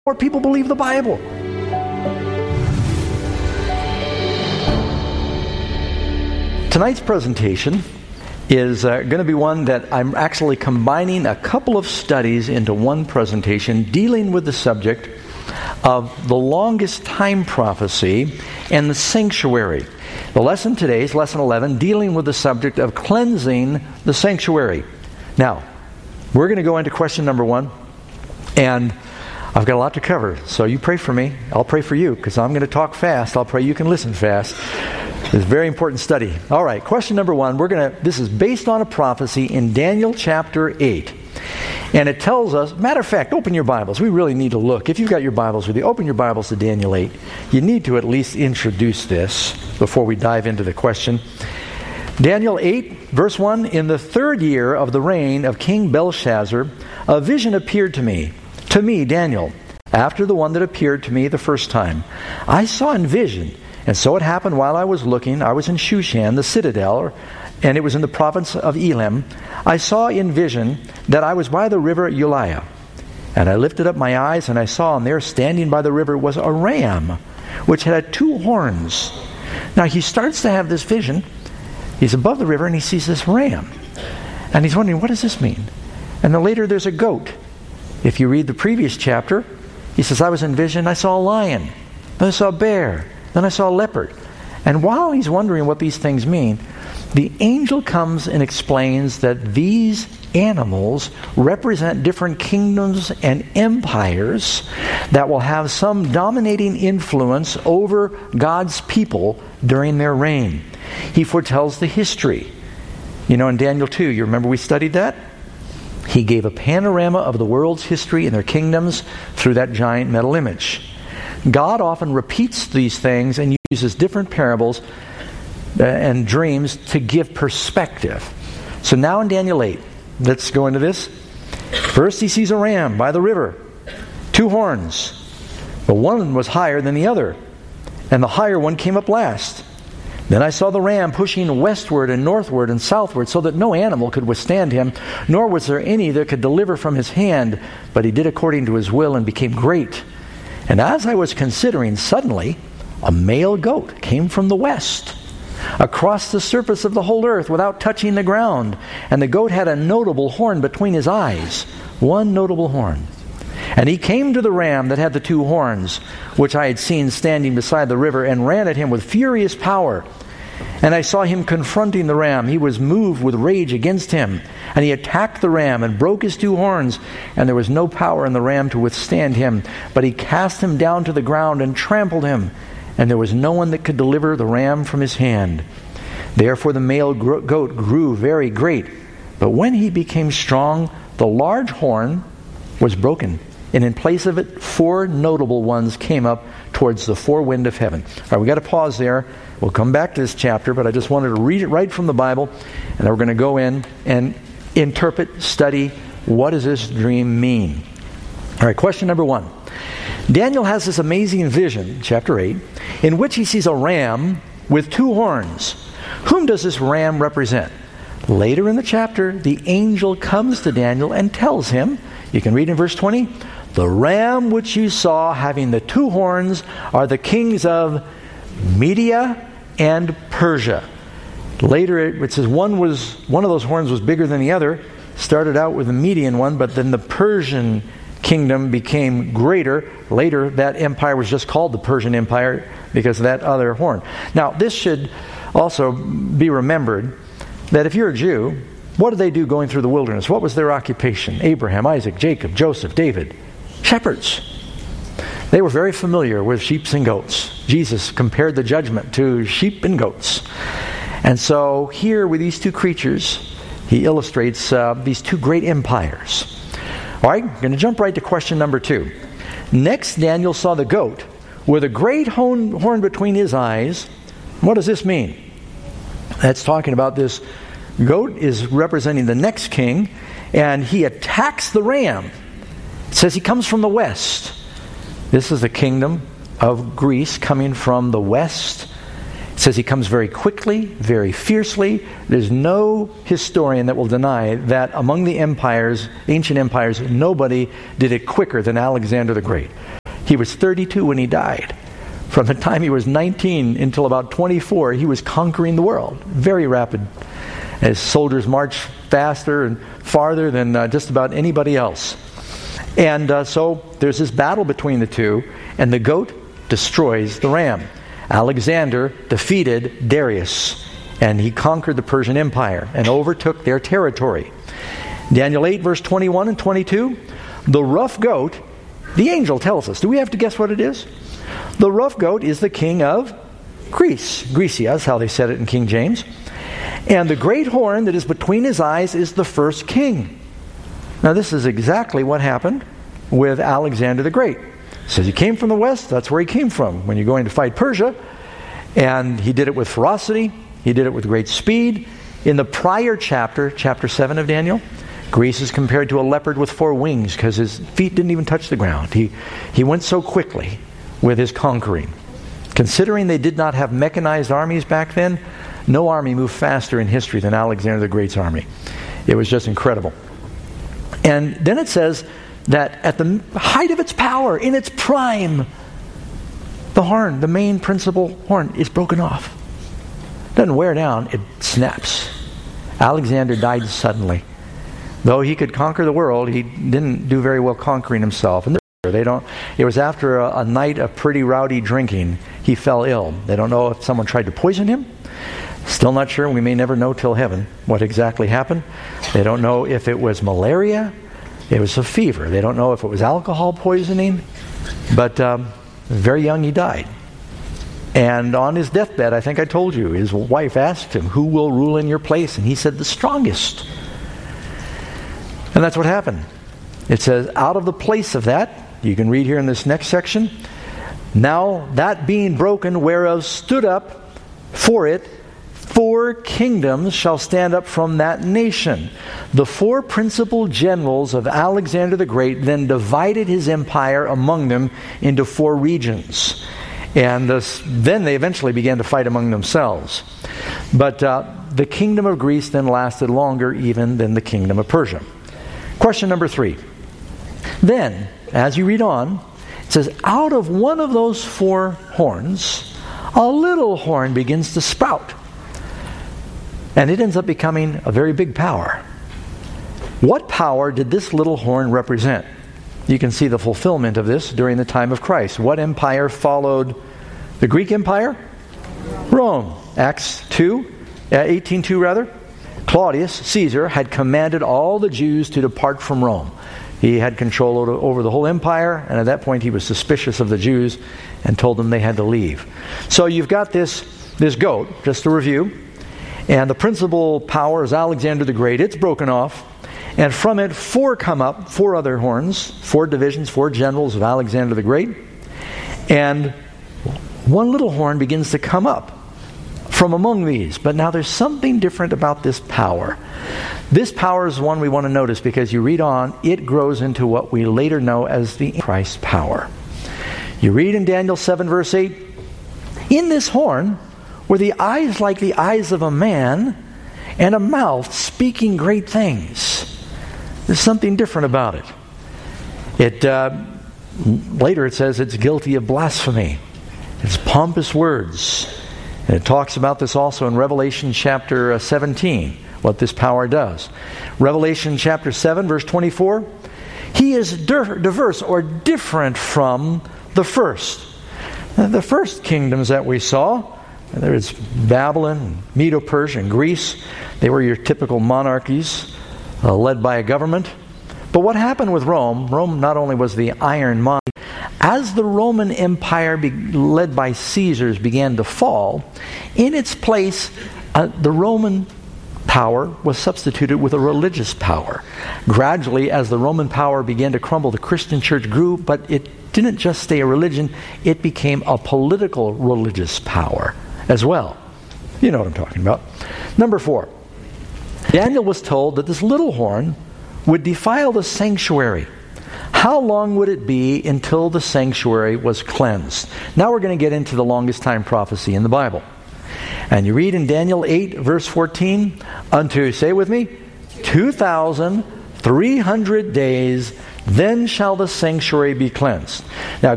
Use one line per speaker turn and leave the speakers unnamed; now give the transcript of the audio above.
more people believe the Bible. Tonight's presentation is going to be one that I'm actually combining a couple of studies into one presentation dealing with the subject of the longest time prophecy and the sanctuary. The lesson today is lesson 11, dealing with the subject of cleansing the sanctuary. Now, we're going to go into question number 1, and I've got a lot to cover, so you pray for me. I'll pray for you, because I'm going to talk fast. I'll pray you can listen fast. It's a very important study. All right, question number 1. This is based on a prophecy in Daniel chapter 8. And it tells us, matter of fact, open your Bibles. We really need to look. If you've got your Bibles with you, open your Bibles to Daniel 8. You need to at least introduce this before we dive into the question. Daniel 8, verse 1, in the 3rd year of the reign of King Belshazzar, a vision appeared to me, Daniel, after the one that appeared to me the first time. I saw in vision, and so it happened while I was looking, I was in Shushan, the citadel, and it was in the province of Elam. I saw in vision that I was by the river Ulai. And I lifted up my eyes, and I saw, and there standing by the river was a ram, which had 2 horns. Now he starts to have this vision. He's above the river, and he sees this ram. And he's wondering, what does this mean? And then later there's a goat. If you read the previous chapter, he says, I was in vision, I saw a lion, then I saw a bear, then I saw a leopard. And while he's wondering what these things mean, the angel comes and explains that these animals represent different kingdoms and empires that will have some dominating influence over God's people during their reign. He foretells the history. You know, in Daniel 2, you remember we studied that? He gave a panorama of the world's history and their kingdoms through that giant metal image. God often repeats these things and uses different parables and dreams to give perspective. So now in Daniel 8, let's go into this. First he sees a ram by the river, 2 horns. But one was higher than the other, and the higher one came up last. Then I saw the ram pushing westward and northward and southward, so that no animal could withstand him, nor was there any that could deliver from his hand. But he did according to his will and became great. And as I was considering, suddenly a male goat came from the west, across the surface of the whole earth without touching the ground. And the goat had a notable horn between his eyes, one notable horn. And he came to the ram that had the 2 horns, which I had seen standing beside the river, and ran at him with furious power. And I saw him confronting the ram. He was moved with rage against him. And he attacked the ram and broke his 2 horns. And there was no power in the ram to withstand him. But he cast him down to the ground and trampled him. And there was no one that could deliver the ram from his hand. Therefore the male goat grew very great. But when he became strong, the large horn was broken. And in place of it, 4 notable ones came up towards the 4 wind of heaven. All right, we got to pause there. We'll come back to this chapter, but I just wanted to read it right from the Bible, and then we're going to go in and interpret, study, what does this dream mean? All right, question number 1. Daniel has this amazing vision, chapter 8, in which he sees a ram with 2 horns. Whom does this ram represent? Later in the chapter, the angel comes to Daniel and tells him, you can read in verse 20, the ram which you saw having the 2 horns are the kings of Media and Persia. Later it says one of those horns was bigger than the other. Started out with the Median one, but then the Persian kingdom became greater. Later that empire was just called the Persian Empire because of that other horn. Now this should also be remembered that if you're a Jew, what did they do going through the wilderness? What was their occupation? Abraham, Isaac, Jacob, Joseph, David. Shepherds. They were very familiar with sheep and goats. Jesus compared the judgment to sheep and goats. And so here with these 2 creatures, he illustrates these 2 great empires. All right, I'm going to jump right to question number 2. Next, Daniel saw the goat with a great horn between his eyes. What does this mean? That's talking about this goat is representing the next king, and he attacks the ram. It says he comes from the west. This is the kingdom of Greece coming from the west. It says he comes very quickly, very fiercely. There's no historian that will deny that among the empires, ancient empires, nobody did it quicker than Alexander the Great. He was 32 when he died. From the time he was 19 until about 24, he was conquering the world. Very rapid. His soldiers marched faster and farther than just about anybody else. And so there's this battle between the two, and the goat destroys the ram. Alexander defeated Darius, and he conquered the Persian Empire and overtook their territory. Daniel 8, verse 21 and 22, the rough goat, the angel tells us. Do we have to guess what it is? The rough goat is the king of Greece. Grecia is how they said it in King James. And the great horn that is between his eyes is the first king. Now this is exactly what happened with Alexander the Great. It says he came from the west, that's where he came from when you're going to fight Persia. And he did it with ferocity, he did it with great speed. In the prior chapter, chapter 7 of Daniel, Greece is compared to a leopard with 4 wings because his feet didn't even touch the ground. He went so quickly with his conquering. Considering they did not have mechanized armies back then, no army moved faster in history than Alexander the Great's army. It was just incredible. And then it says that at the height of its power, in its prime, the horn, the main principal horn, is broken off. It doesn't wear down, it snaps. Alexander died suddenly. Though he could conquer the world, he didn't do very well conquering himself. And it was after a night of pretty rowdy drinking, he fell ill. They don't know if someone tried to poison him. Still not sure. We may never know till heaven what exactly happened. They don't know if it was malaria. It was a fever. They don't know if it was alcohol poisoning. But very young he died. And on his deathbed, I think I told you, his wife asked him, who will rule in your place? And he said, the strongest. And that's what happened. It says, out of the place of that, you can read here in this next section, now that being broken, whereof stood up for it 4 kingdoms shall stand up from that nation. The 4 principal generals of Alexander the Great then divided his empire among them into 4 regions. And then they eventually began to fight among themselves. But the kingdom of Greece then lasted longer even than the kingdom of Persia. Question number 3. Then, as you read on, it says, out of one of those 4 horns, a little horn begins to sprout. And it ends up becoming a very big power. What power did this little horn represent? You can see the fulfillment of this during the time of Christ. What empire followed the Greek Empire? Rome. Acts 18:2 rather. Claudius Caesar had commanded all the Jews to depart from Rome. He had control over the whole empire, and at that point he was suspicious of the Jews and told them they had to leave. So you've got this goat, just to review, and the principal power is Alexander the Great. It's broken off, and from it 4 come up, 4 other horns, 4 divisions, 4 generals of Alexander the Great, and one little horn begins to come up from among these. But now there's something different about this power. This power is one we want to notice because you read on, it grows into what we later know as the Christ power. You read in Daniel 7 verse 8, in this horn were the eyes like the eyes of a man and a mouth speaking great things. There's something different about it. Later it says it's guilty of blasphemy. It's pompous words. And it talks about this also in Revelation chapter 17, what this power does. Revelation chapter 7, verse 24, he is diverse or different from the first. The first kingdoms that we saw, there's Babylon, Medo-Persia, and Greece. They were your typical monarchies led by a government. But what happened with Rome? Rome not only was the iron mind, as the Roman Empire led by Caesars began to fall, in its place, the Roman power was substituted with a religious power. Gradually, as the Roman power began to crumble, the Christian church grew, but it didn't just stay a religion, it became a political religious power as well. You know what I'm talking about. Number 4, Daniel was told that this little horn would defile the sanctuary. How long would it be until the sanctuary was cleansed? Now we're going to get into the longest time prophecy in the Bible. And you read in Daniel 8, verse 14, unto, say it with me, 2,300 days, then shall the sanctuary be cleansed. Now,